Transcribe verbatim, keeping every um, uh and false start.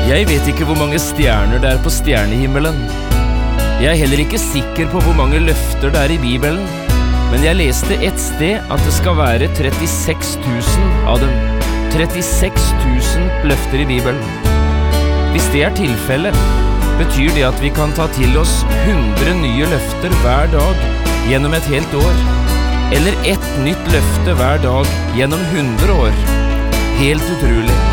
Jeg vet ikke hvor mange stjerner det er på stjernehimmelen. Jeg er heller ikke sikker på hvor mange løfter det er i Bibelen, men jeg leste et sted at det skal være trettiseks tusen av dem. trettiseks tusen løfter i Bibelen. Hvis det er tilfellet, betyr det at vi kan ta til oss hundre nye løfter hver dag gjennom et helt år, eller ett nytt løfte hver dag gjennom hundre år. Helt utrolig.